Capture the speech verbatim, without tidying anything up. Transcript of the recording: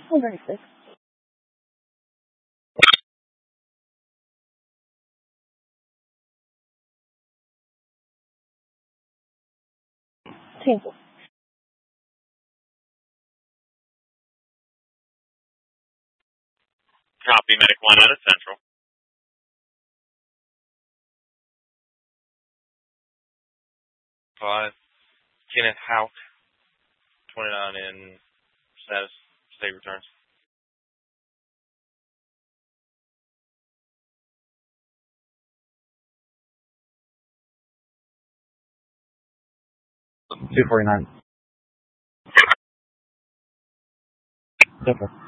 one thirty-six. Cancel. Copy, Medic one out of Central. Five. Kenneth Hout, twenty-nine in status, state returns. two forty-nine. Simple.